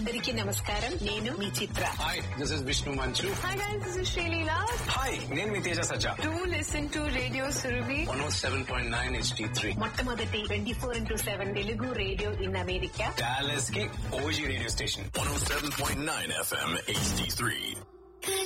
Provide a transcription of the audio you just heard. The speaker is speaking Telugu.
అందరికీ నమస్కారం. నేను మీ చిత్ర. హాయ్, దిస్ ఇస్ విష్ణు మంచు. Hi guys, this is Shalila. Hi, నేను మీ తేజ సజ్జా. Do listen to Radio Surabhi. 107.9 HD3. మొట్టమొదటి 24/7 Telugu radio in America. Dallas కి OG radio station. 107.9 FM HD3.